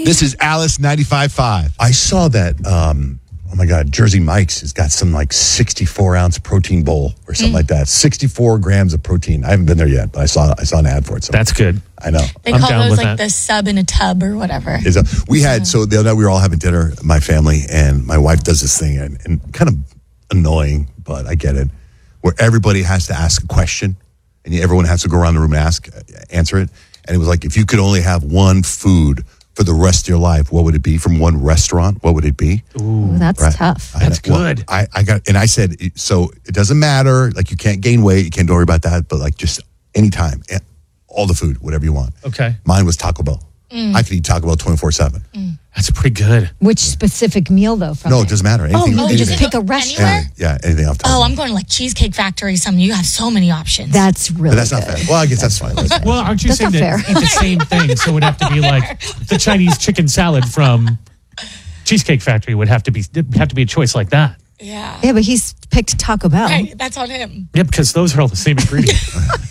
This is Alice 95.5. I saw that, oh my God, Jersey Mike's has got some like 64-ounce protein bowl or something like that. 64 grams of protein. I haven't been there yet, but I saw an ad for it. That's good. I know. They call those like the sub in a tub or whatever. We had, so the other night we were all having dinner, my family, and my wife does this thing, and kind of annoying, but I get it, where everybody has to ask a question, and everyone has to go around the room and answer it. And it was like, if you could only have one food for the rest of your life, what would it be? From one restaurant, what would it be? Ooh, that's tough. That's good. I said, so it doesn't matter, like you can't gain weight, you can't worry about that, but like just anytime, all the food, whatever you want. Okay. Mine was Taco Bell. I could eat Taco Bell 24/7. That's pretty good. Which specific meal, though? No, it doesn't matter. Anything, you just pick a restaurant? Yeah, anything off the top. Oh, I'm going to like Cheesecake Factory, something. You have so many options. That's really But that's not fair. Well, I guess that's fine. Well, aren't you That's saying not that fair. it's the same thing? So it would have to be like the Chinese chicken salad from Cheesecake Factory would have to be a choice like that. Yeah. Yeah, but he's picked Taco Bell. Right, that's on him. Yeah, because those are all the same ingredients.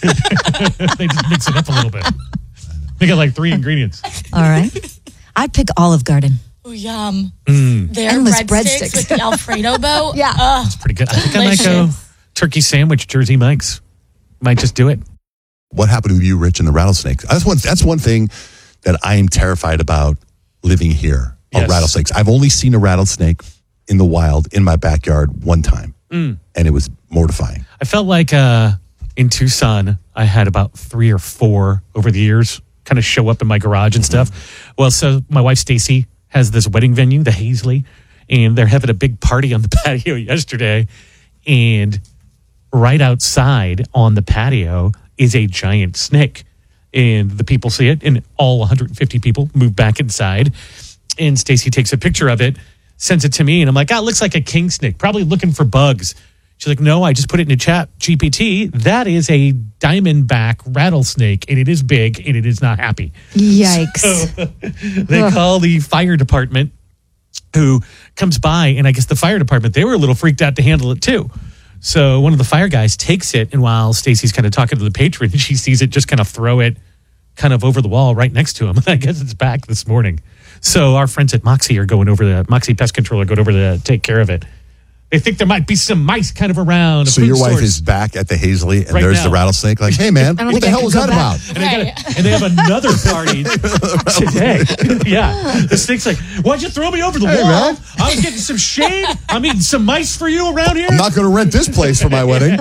They just mix it up a little bit. They got like 3 ingredients. All right. I'd pick Olive Garden. Oh, yum. Their Endless breadsticks with the Alfredo boat. Yeah. That's pretty good. I think I might go Delicious. turkey sandwich, Jersey Mike's. Might just do it. What happened to you, Rich, and the rattlesnakes? That's one thing that I am terrified about living here, Yes. rattlesnakes. I've only seen a rattlesnake in the wild in my backyard one time, and it was mortifying. I felt like in Tucson, I had about 3 or 4 over the years kind of show up in my garage and stuff. Well, so my wife, Stacy, has this wedding venue, the Hazley, and they're having a big party on the patio yesterday. And right outside on the patio is a giant snake. And the people see it, and all 150 people move back inside. And Stacy takes a picture of it, sends it to me, and I'm like, it looks like a king snake, probably looking for bugs. She's like, no, I just put it in a chat GPT. That is a diamondback rattlesnake, and it is big, and it is not happy. Yikes. So they call the fire department, who comes by, and I guess the fire department, they were a little freaked out to handle it too. So one of the fire guys takes it, and while Stacy's kind of talking to the patron, she sees it just kind of throw it kind of over the wall right next to him. I guess it's back this morning. So our friends at Moxie are going over to Moxie Pest Control are going over to take care of it. They think there might be some mice kind of around. So your wife is back at the Hazley, and Right there's now. the rattlesnake. Like, hey, man, what the hell was that about? And they have another party today. Yeah. The snake's like, why'd you throw me over the wall? man. I was getting some shade. I'm eating some mice for you around here. I'm not going to rent this place for my wedding.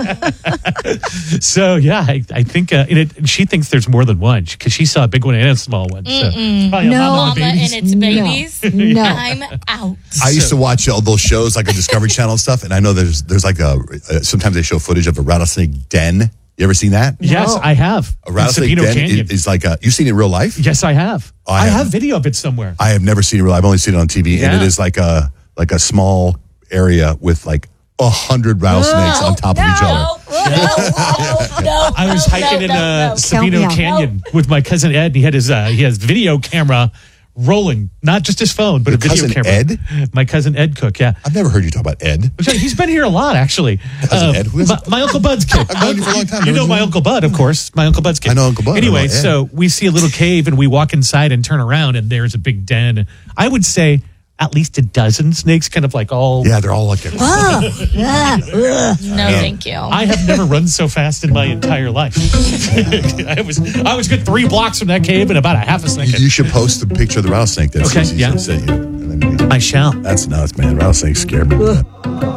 So, yeah, I think she thinks there's more than one because she saw a big one and a small one. So it's probably a No. mama Mama and babies. and its babies. No. I'm out. I used to watch all those shows like a Discovery Channel and stuff, and I know there's like sometimes they show footage of a rattlesnake den. You ever seen that? Yes, I have. A rattlesnake In Sabino den Canyon. is like you've seen it in real life? Yes, I have. I I have. have video of it somewhere. I have never seen it in real life. I've only seen it on TV, and Yeah. it is like a small area with like 100 rattlesnakes on top of each other. I was hiking in Count me Sabino out. Canyon with my cousin Ed. And he had his video camera rolling, not just his phone, but Your a video cousin camera. Ed? My cousin Ed Cook, yeah. I've never heard you talk about Ed. He's been here a lot, actually. Cousin Ed? Who is it? My Uncle Bud's kid. I've known you for a long time. You know Never my seen Uncle Bud, of course. My Uncle Bud's kid. I know Uncle Bud. Anyway, I know Ed. so we see a little cave and we walk inside and turn around and there's a big den. I would say at least a dozen snakes kind of like all... Yeah, they're all like No, thank you. I have never run so fast in my entire life. I was good 3 blocks from that cave and about a half a second. You should post a picture of the rattlesnake that Okay, Susie yeah. sent you. And then I shall. that's nuts, man. Rattlesnakes scare me.